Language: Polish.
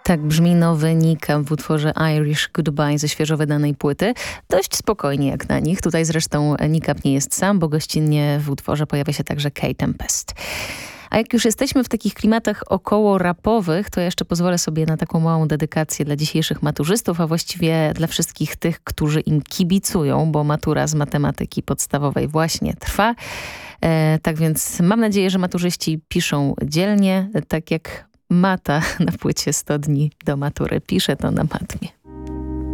Tak brzmi nowy Nick w utworze Irish Goodbye ze świeżo wydanej płyty. Dość spokojnie jak na nich. Tutaj zresztą Nick nie jest sam, bo gościnnie w utworze pojawia się także Kay Tempest. A jak już jesteśmy w takich klimatach około rapowych, to ja jeszcze pozwolę sobie na taką małą dedykację dla dzisiejszych maturzystów, a właściwie dla wszystkich tych, którzy im kibicują, bo matura z matematyki podstawowej właśnie trwa. Tak więc mam nadzieję, że maturzyści piszą dzielnie, tak jak Mata na płycie 100 dni do matury. Pisze to na matmie.